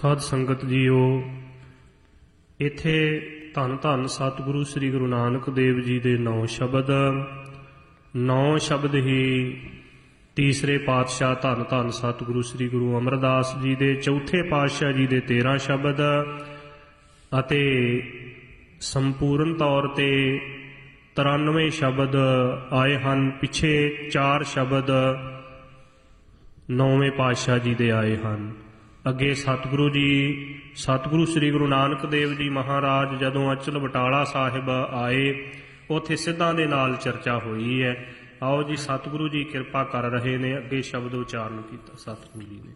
ਸਾਧ ਸੰਗਤ ਜੀਓ, ਇੱਥੇ ਧੰਨ ਧੰਨ ਸਤਿਗੁਰੂ ਸ੍ਰੀ ਗੁਰੂ ਨਾਨਕ ਦੇਵ ਜੀ ਦੇ 9 ਸ਼ਬਦ ਹੀ ਤੀਸਰੇ ਪਾਤਸ਼ਾਹ ਧੰਨ ਧੰਨ ਸਤਿਗੁਰੂ ਸ੍ਰੀ ਗੁਰੂ ਅਮਰਦਾਸ ਜੀ ਦੇ ਚੌਥੇ ਪਾਤਸ਼ਾਹ ਜੀ ਦੇ 13 ਸ਼ਬਦ ਅਤੇ ਸੰਪੂਰਨ ਤੌਰ ਤੇ 93 ਸ਼ਬਦ ਆਏ ਹਨ। ਪਿੱਛੇ 4 ਸ਼ਬਦ 9ਵੇਂ ਪਾਤਸ਼ਾਹ ਜੀ ਦੇ ਆਏ ਹਨ। ਅੱਗੇ ਸਤਿਗੁਰੂ ਸ੍ਰੀ ਗੁਰੂ ਨਾਨਕ ਦੇਵ ਜੀ ਮਹਾਰਾਜ ਜਦੋਂ ਅਚਲ ਬਟਾਲਾ ਸਾਹਿਬ ਆਏ, ਉੱਥੇ ਸਿੱਧਾਂ ਦੇ ਨਾਲ ਚਰਚਾ ਹੋਈ ਹੈ। ਆਓ ਜੀ, ਸਤਿਗੁਰੂ ਜੀ ਕਿਰਪਾ ਕਰ ਰਹੇ ਨੇ। ਅੱਗੇ ਸ਼ਬਦ ਉਚਾਰਨ ਕੀਤਾ ਸਤਿਗੁਰੂ ਜੀ ਨੇ।